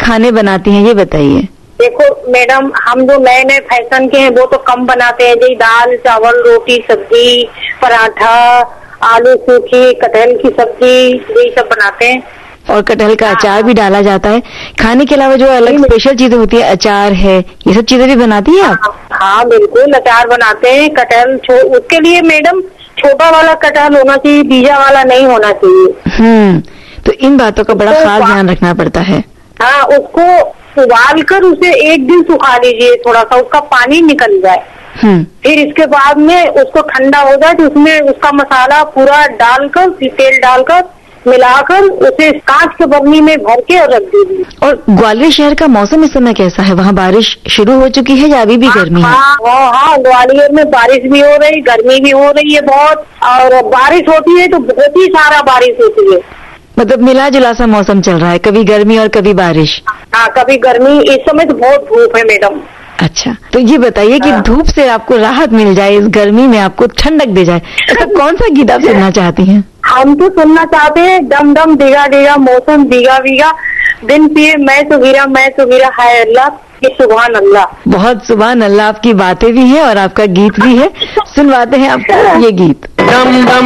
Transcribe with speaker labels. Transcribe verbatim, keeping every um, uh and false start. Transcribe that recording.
Speaker 1: खाने बनाती हैं ये बताइए।
Speaker 2: देखो मैडम, हम जो नए नए फैशन के हैं वो तो कम बनाते हैं, जैसे दाल चावल रोटी सब्जी पराठा आलू सूखी कटहल की सब्जी यही सब बनाते हैं।
Speaker 1: और कटहल का अचार भी डाला जाता है। खाने के अलावा जो अलग स्पेशल चीजें होती है, अचार है, ये सब चीजें भी बनाती है आप?
Speaker 2: हाँ बिल्कुल, अचार बनाते हैं। कटहल उसके लिए मैडम छोटा वाला कटहल होना चाहिए, बीजा वाला नहीं होना चाहिए।
Speaker 1: हम्म तो इन बातों का बड़ा खास ध्यान रखना पड़ता है।
Speaker 2: हाँ, उसको उबाल कर उसे एक दिन सुखा लीजिए, थोड़ा सा उसका पानी निकल जाए। फिर इसके बाद में उसको ठंडा हो जाए तो उसमें उसका मसाला पूरा डालकर तेल डालकर मिलाकर उसे कांच के बर्नी में भर के और रख दीजिए।
Speaker 1: और ग्वालियर शहर का मौसम इस समय कैसा है? वहाँ बारिश शुरू हो चुकी है या अभी भी गर्मी है?
Speaker 2: हाँ हाँ, ग्वालियर में बारिश भी हो रही, गर्मी भी हो रही है बहुत, और बारिश होती है तो बहुत ही सारा बारिश होती है।
Speaker 1: मतलब मिला जुला सा मौसम चल रहा है, कभी गर्मी और कभी बारिश।
Speaker 2: हाँ, कभी गर्मी, इस समय तो बहुत धूप है मैडम।
Speaker 1: अच्छा, तो ये बताइए कि धूप से आपको राहत मिल जाए, इस गर्मी में आपको ठंडक दे जाए, तो कौन सा गीत आप सुनना चाहती हैं?
Speaker 2: हम तो सुनना चाहते हैं दम दम दिगा दिगा मौसम भीगा भीगा दिन पिए मैं तो गिरा मैं तो गिरा हाय अल्लाह ये सुभान अल्लाह।
Speaker 1: बहुत सुभान अल्लाह, आपकी बातें भी हैं और आपका गीत भी है। सुनवाते हैं आपको ये गीत। दम दम